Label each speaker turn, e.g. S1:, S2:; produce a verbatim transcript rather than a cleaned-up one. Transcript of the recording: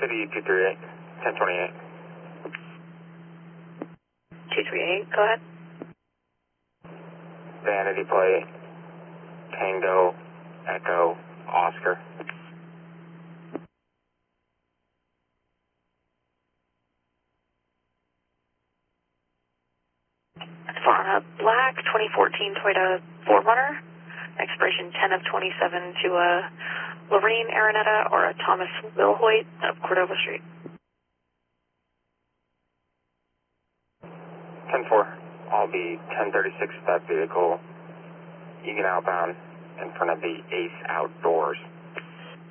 S1: City two three eight, ten twenty-eight.
S2: two three eight, go ahead.
S1: Vanity plate, Tango, Echo, Oscar.
S2: For on a black twenty fourteen Toyota four runner, expiration ten of twenty-seven to a Lorraine Araneta or a Thomas Wilhoit of Cordova Street.
S1: ten four, I'll be ten thirty-six that vehicle, Egan outbound, in front of the Ace Outdoors.